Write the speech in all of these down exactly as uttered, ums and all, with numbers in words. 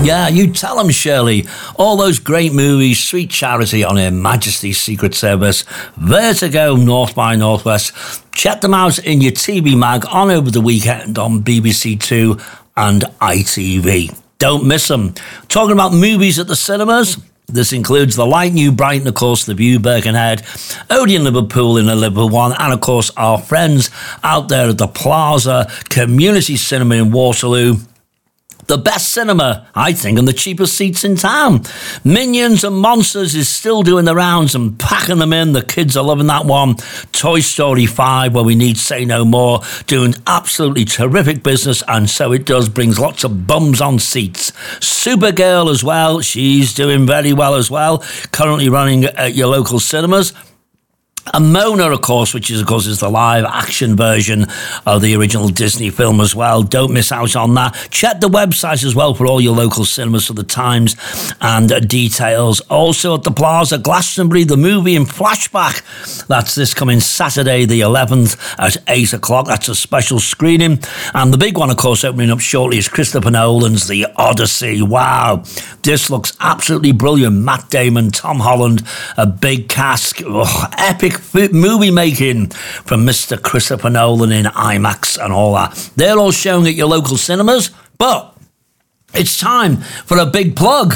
Yeah, you tell them, Shirley. All those great movies, Sweet Charity on Her Majesty's Secret Service, Vertigo, North by Northwest. Check them out in your T V mag on over the weekend on B B C Two and I T V. Don't miss them. Talking about movies at the cinemas, this includes The Light, New Brighton, of course, The View, Birkenhead, Odeon, Liverpool in the Liverpool one, and of course our friends out there at the Plaza Community Cinema in Waterloo. The best cinema, I think, and the cheapest seats in town. Minions and Monsters is still doing the rounds and packing them in. The kids are loving that one. Toy Story five, where we need say no more, doing absolutely terrific business, and so it does, brings lots of bums on seats. Supergirl as well, she's doing very well as well, currently running at your local cinemas. And Mona, of course, which is, of course, is the live action version of the original Disney film as well. Don't miss out on that. Check the website as well for all your local cinemas for the times and details. Also at the Plaza, Glastonbury, the movie in Flashback. That's this coming Saturday, the eleventh at eight o'clock. That's a special screening. And the big one, of course, opening up shortly is Christopher Nolan's The Odyssey. Wow. This looks absolutely brilliant. Matt Damon, Tom Holland, a big cast. Oh, epic movie making from Mister Christopher Nolan in IMAX and all that. They're all showing at your local cinemas, but it's time for a big plug.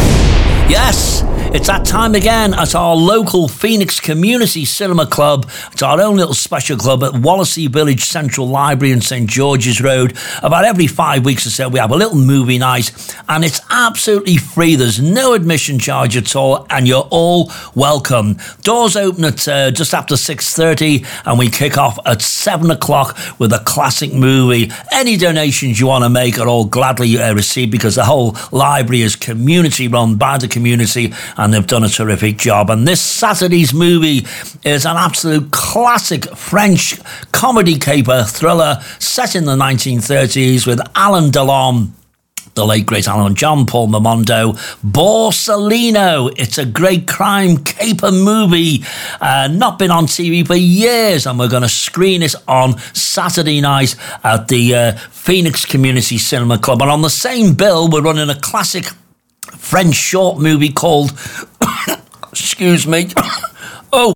Yes, it's that time again at our local Phoenix Community Cinema Club. It's our own little special club at Wallasey Village Central Library in St George's Road. About every five weeks or so, we have a little movie night, and it's absolutely free. There's no admission charge at all, and you're all welcome. Doors open at uh, just after six thirty, and we kick off at seven o'clock with a classic movie. Any donations you want to make are all gladly uh, received, because the whole library is community run by the community, and they've done a terrific job. And this Saturday's movie is an absolute classic French comedy caper thriller set in the nineteen thirties with Alain Delon, the late great Alan, John Paul Mamondo, Borsalino. It's a great crime caper movie, uh, not been on T V for years, and we're going to screen it on Saturday night at the uh, Phoenix Community Cinema Club. And on the same bill, we're running a classic French short movie called, excuse me, oh,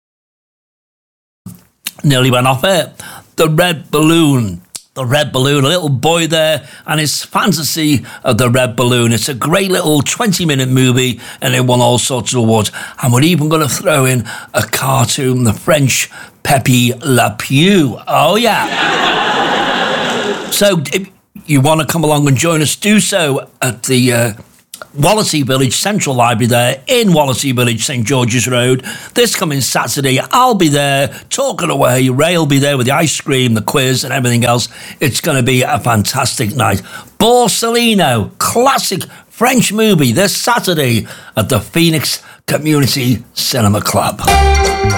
nearly went off it, The Red Balloon. The Red Balloon, a little boy there and his fantasy of the Red Balloon. It's a great little twenty-minute movie, and it won all sorts of awards. And we're even going to throw in a cartoon, the French Pepe Le Pew. Oh, yeah. So if you want to come along and join us, do so at the uh, Wallasey Village Central Library there in Wallasey Village, St George's Road. This coming Saturday, I'll be there talking away. Ray will be there with the ice cream, the quiz and everything else. It's going to be a fantastic night. Borsalino, classic French movie this Saturday at the Phoenix Community Cinema Club.